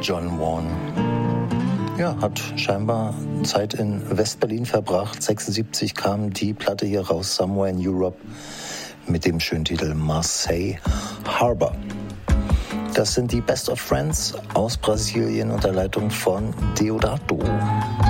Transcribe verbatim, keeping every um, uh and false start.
John Vaughan. Ja, hat scheinbar Zeit in West-Berlin verbracht. sechsundsiebzig kam die Platte hier raus, Somewhere in Europe, mit dem schönen Titel Marseille Harbor. Das sind die Best of Friends aus Brasilien unter Leitung von Deodato.